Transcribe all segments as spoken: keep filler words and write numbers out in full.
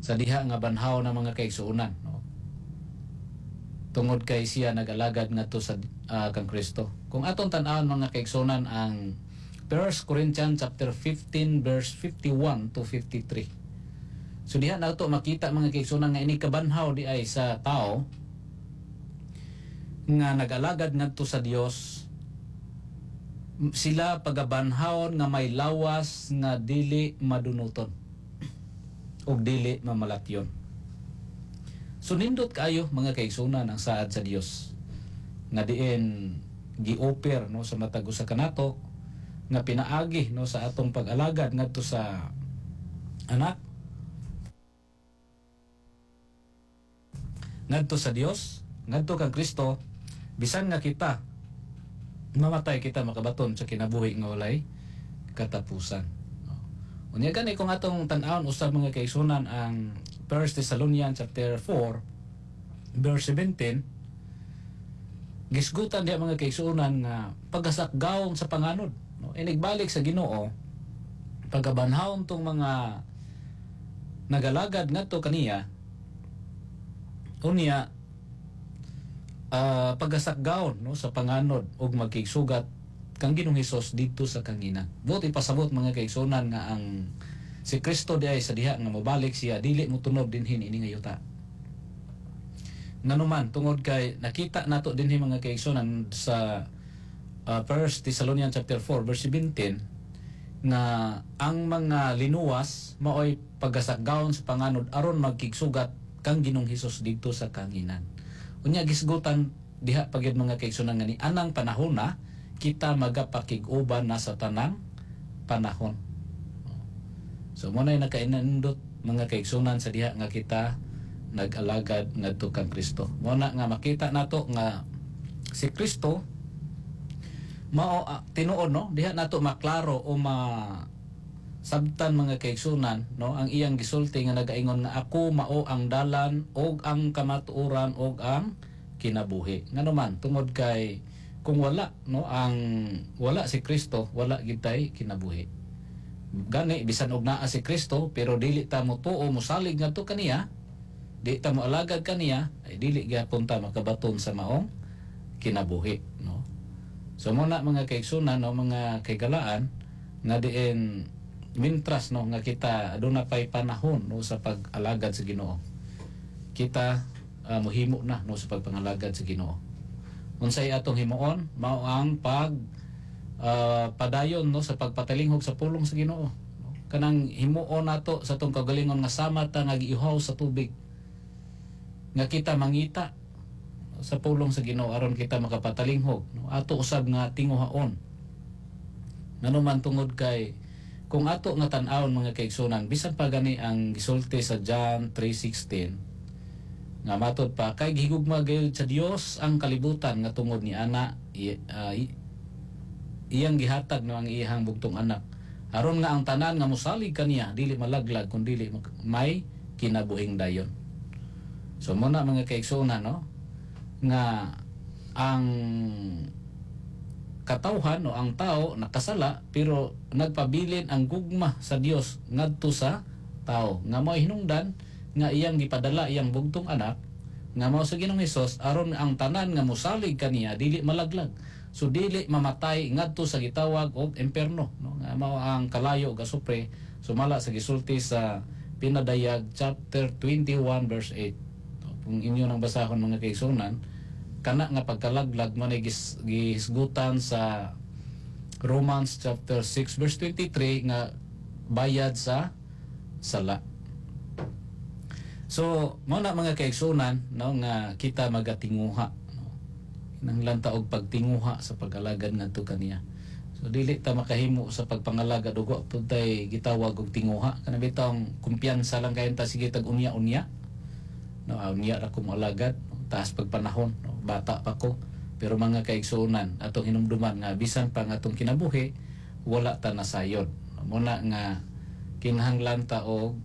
sa diha nga banhaw na mga kaigsuonan, no? Tungod kay siya nag-alagad ngadto sa uh, kang Kristo. Kung atong tan-awon mga kaigsuonan ang First Corinthians chapter fifteen verse fifty-one to fifty-three. So diha nato makita mga kaigsuonan nga ini kabanhaw di ay sa tao nga nag-alagad ngadto sa Dios, sila pagabanhawon nga may lawas nga dili madunuton ug dili mamalatyon. So nindot kayo mga kaigsuonan ang saad sa Dios nga diin gi-offer no sa matag usa kanato nga pinaagi no sa atong pag-alagad ngadto sa anak, ngadto sa Dios, ngadto kang Kristo, bisan nga kita mamatay kita makabaton sa kinabuhi nga walay katapusan. No? Unya gani kung atong tan-awon usab mga kaigsuonan ang First Thessalonians chapter four verse seventeen, gisgutan diha mga kaigsuonan nga pagasakgawon sa panganod, no? Inigbalik sa Ginoo pagabanhawon tong mga nagalagad ngadto kaniya, unya Uh, pagasakgaon no sa panganod ug magkigsugat kang Ginoong Hesus dito sa kangina. Buti pasabot mga kaigsuonan nga ang si Kristo di ay sa diha nga mobalik siya dili mo tunob dinhin ini nga yuta. Nganuman tungod kay nakita nato dinhi mga kaigsuonan sa uh, First Thessalonians chapter four verse seventeen nga ang mga linuwas maoy pagasakgaon sa panganod aron magkigsugat kang Ginoong Hesus dito sa kanginan. Unya gisgutan diha pagyud mga kaigsuonan nga ni anang panahon na kita magapakig-uban na sa tanang panahon. So mo nay nakainindot mga kaigsuonan sa diha nga kita nag-alagad ngadto kang Kristo. Mo na nga makita nato nga si Kristo mao uh, tinuod no diha nato maklaro o ma sabtan mga kaigsuonan no ang iyang gisulti nga nagaingon nga ako mao ang dalan og ang kamatuoran og ang kinabuhi. Nganuman tungod kay kung wala no ang wala si Kristo wala gid tay kinabuhi. Gani bisan og naa si Kristo pero dili ta mo tuo mosalig ngadto kaniya, di ta mo alagad kaniya, ay dili gyapon ta makabaton sa maong kinabuhi, no? So mo na mga kaigsuonan no mga kaygalaan nga diin mintras no nga kita aduna pay panahon no sa pag-alagad sa Ginoo, kita uh, mohimo na no sa pagpangalagad sa Ginoo. Unsay atong himuon mao ang pag uh, padayon no sa pagpatalinghog sa pulong sa Ginoo, no? Kanang himuon nato sa atong kagalingon nga sama ta nga giihaw sa tubig nga kita mangita no, sa pulong sa Ginoo aron kita makapatalinghog, no? Ato usab nga tinguhaon nganuman tungod kay kung ato nga tan-awon mga kaigsuonan bisan pa gani ang gisulti sa John three sixteen nga matod pa kay gihigugma gayud sa Dios ang kalibutan nga tungod ni ana i, uh, i, iyang gihatag no ang iyang bugtong anak aron nga ang tanan nga mosalig kaniya dili malaglag kun dili may kinabuhing dayon. So mo na mga kaigsuonan no nga ang katawhan o ang tao nakasala pero nagpabilin ang gugma sa Dios ngadto sa tao nga mao hinungdan nga iyang gipadala iyang bugtong anak nga mao sa Ginoong Hesus aron ang tanan nga mosalig kaniya dili malaglag, so dili mamatay ngadto sa gitawag og imperno, no? Nga mao ang kalayo ga supre sumala sa gisulti sa Pinadayag chapter twenty-one verse eight. So, kung inyo nang basahon mga kaigsuonan kana nga pagkalaglag man ay gis, gisgutan sa Romans chapter six verse twenty-three nga bayad sa sala. So mo na mga kaigsuonan no nga kita magatinguha, no? Kinahanglan ta og pagtinguha sa pag-alagad ngadto kaniya. So dili ta makahimo sa pagpangalagad ugo pud tay gitawag og tinguha kana bitong kumpiyansa lang kayon ta sige tag unya-unya, no? Unya ra ko alagad taas pagpanahon, no? Bata pa ko pero mga kaigsuonan atong hinumduman nga bisan pa nga atong kinabuhi wala ta nasayod. Muna nga kinahanglan ta og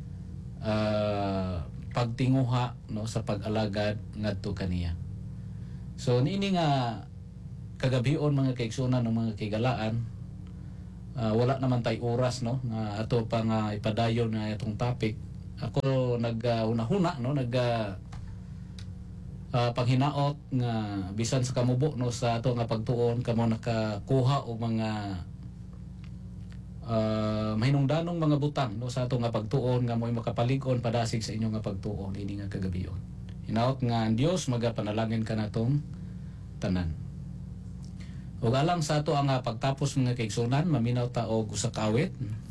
uh, pagtinguha no sa pag-alagad ngadto kaniya. So niini nga kagabion mga kaigsuonan ng mga kaigalaan, uh, wala naman tay oras no nga ato pa nga ipadayon nga atong topic ako nag-una-huna no nag uh, uh, panghinaot nga bisan sa kamubo no sa ato nga pagtuon kamo nakakuha og mga uh, mahinungdanong mga butang no sa ato nga pagtuon nga mo'y makapalig-on padasig sa inyo nga pagtuon ini nga kagabion. Hinaot nga ang Dios magapanalangin kanatong tanan. Ug alang sa ato ang uh, pagtapos mga kaigsunan maminaw ta og usa ka awit.